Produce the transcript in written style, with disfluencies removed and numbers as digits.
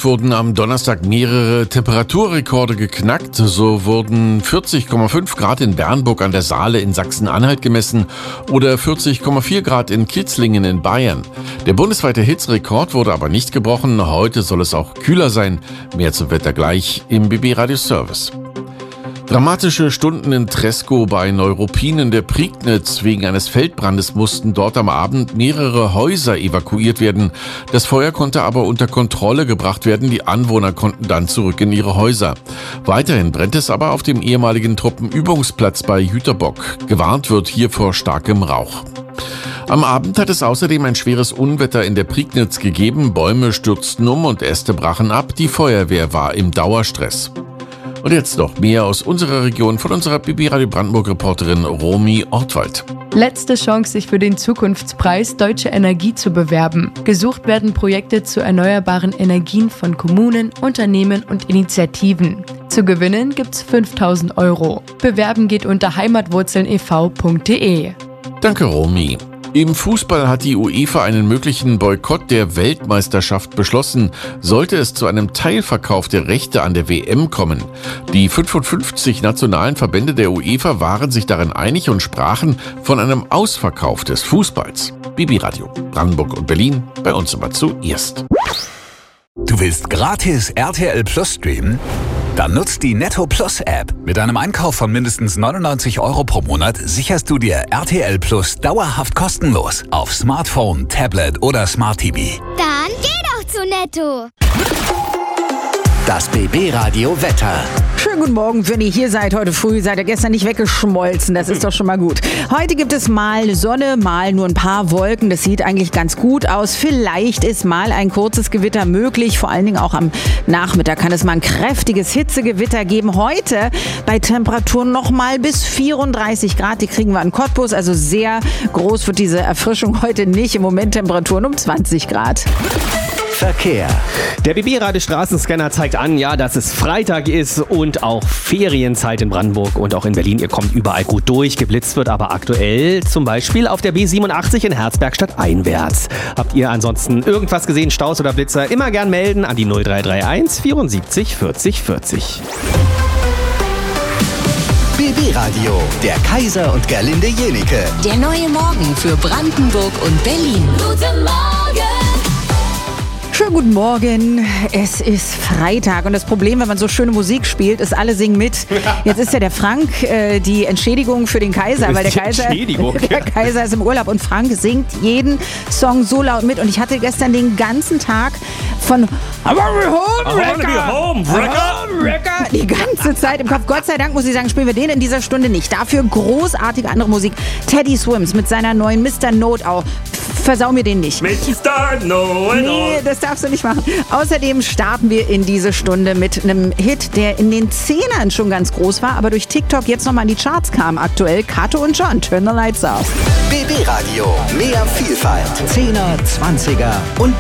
Deutschland wurden am Donnerstag mehrere Temperaturrekorde geknackt. So wurden 40,5 Grad in Bernburg an der Saale in Sachsen-Anhalt gemessen oder 40,4 Grad in Kitzlingen in Bayern. Der bundesweite Hitzerekord wurde aber nicht gebrochen. Heute soll es auch kühler sein. Mehr zum Wetter gleich im BB Radio Service. Dramatische Stunden in Treskow bei Neuruppin in der Prignitz. Wegen eines Feldbrandes mussten dort am Abend mehrere Häuser evakuiert werden. Das Feuer konnte aber unter Kontrolle gebracht werden. Die Anwohner konnten dann zurück in ihre Häuser. Weiterhin brennt es aber auf dem ehemaligen Truppenübungsplatz bei Jüterbock. Gewarnt wird hier vor starkem Rauch. Am Abend hat es außerdem ein schweres Unwetter in der Prignitz gegeben. Bäume stürzten um und Äste brachen ab. Die Feuerwehr war im Dauerstress. Und jetzt noch mehr aus unserer Region von unserer BB Radio Brandenburg-Reporterin Romy Ortwald. Letzte Chance, sich für den Zukunftspreis Deutsche Energie zu bewerben. Gesucht werden Projekte zu erneuerbaren Energien von Kommunen, Unternehmen und Initiativen. Zu gewinnen gibt's 5.000 €. Bewerben geht unter heimatwurzeln.ev.de. Danke, Romy. Im Fußball hat die UEFA einen möglichen Boykott der Weltmeisterschaft beschlossen, sollte es zu einem Teilverkauf der Rechte an der WM kommen. Die 55 nationalen Verbände der UEFA waren sich darin einig und sprachen von einem Ausverkauf des Fußballs. BB Radio, Brandenburg und Berlin, bei uns immer zuerst. Du willst gratis RTL Plus streamen? Dann nutzt die Netto Plus App. Mit einem Einkauf von mindestens 99 € pro Monat sicherst du dir RTL Plus dauerhaft kostenlos auf Smartphone, Tablet oder Smart TV. Dann geh doch zu Netto. Das BB Radio Wetter. Schönen guten Morgen, wenn ihr hier seid. Heute früh seid ihr gestern nicht weggeschmolzen. Das ist doch schon mal gut. Heute gibt es mal Sonne, mal nur ein paar Wolken. Das sieht eigentlich ganz gut aus. Vielleicht ist mal ein kurzes Gewitter möglich. Vor allen Dingen auch am Nachmittag kann es mal ein kräftiges Hitzegewitter geben. Heute bei Temperaturen noch mal bis 34 Grad. Die kriegen wir in Cottbus. Also sehr groß wird diese Erfrischung heute nicht. Im Moment Temperaturen um 20 Grad. Verkehr. Der BB-Radio-Straßenscanner zeigt an, ja, dass es Freitag ist und auch Ferienzeit in Brandenburg und auch in Berlin. Ihr kommt überall gut durch. Geblitzt wird aber aktuell zum Beispiel auf der B87 in Herzberg stadteinwärts. Habt ihr ansonsten irgendwas gesehen, Staus oder Blitzer? Immer gern melden an die 0331 74 40 40. BB Radio, der Kaiser und Gerlinde Jenike. Der neue Morgen für Brandenburg und Berlin. Guten Morgen. Schönen guten Morgen. Es ist Freitag und das Problem, wenn man so schöne Musik spielt, ist, alle singen mit. Jetzt ist ja der Frank die Entschädigung für den Kaiser, weil der Kaiser ist im Urlaub und Frank singt jeden Song so laut mit. Und ich hatte gestern den ganzen Tag von Wrecker die ganze Zeit im Kopf. Gott sei Dank, muss ich sagen, spielen wir den in dieser Stunde nicht. Dafür großartige andere Musik. Teddy Swims mit seiner neuen Mr. Know-it-all. Versau mir den nicht. Mr. Know-it-all. Nee, das darfst du nicht machen. Außerdem starten wir in diese Stunde mit einem Hit, der in den 10ern schon ganz groß war, aber durch TikTok jetzt nochmal in die Charts kam. Aktuell Kato und John, Turn the Lights Off. BB Radio, mehr Vielfalt. 10er, 20er und